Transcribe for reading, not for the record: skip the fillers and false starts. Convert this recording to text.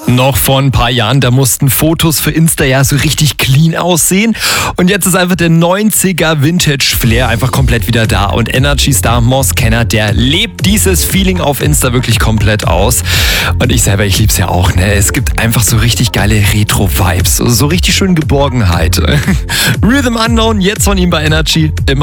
Noch vor ein paar Jahren, da mussten Fotos für Insta ja so richtig clean aussehen. Und jetzt ist einfach der 90er Vintage Flair einfach komplett wieder da. Und Energy-Star Moss Kenner, der lebt dieses Feeling auf Insta wirklich komplett aus. Und ich selber, ich lieb's ja auch, ne? Es gibt einfach so richtig geile Retro-Vibes. So richtig schön Geborgenheit. Rhythm Unknown, jetzt von ihm bei Energy. Immer